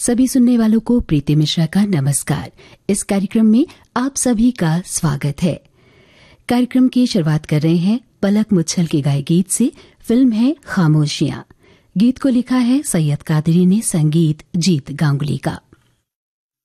सभी सुनने वालों को प्रीति मिश्रा का नमस्कार। इस कार्यक्रम में आप सभी का स्वागत है। कार्यक्रम की शुरुआत कर रहे हैं पलक मुच्छल के गाए गीत से। फिल्म है खामोशियां। गीत को लिखा है सैयद कादरी ने, संगीत जीत गांगुली का।